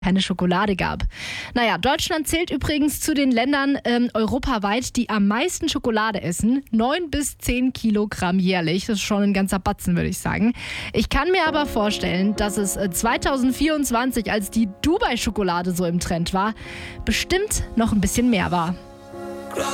keine Schokolade gab. Naja, Deutschland zählt übrigens zu den Ländern europaweit, die am meisten Schokolade essen. 9 bis 10 Kilogramm jährlich. Das ist schon ein ganzer Batzen, würde ich sagen. Ich kann mir aber vorstellen, dass es 2024, als die Dubai-Schokolade so im Trend war, bestimmt noch ein bisschen mehr war.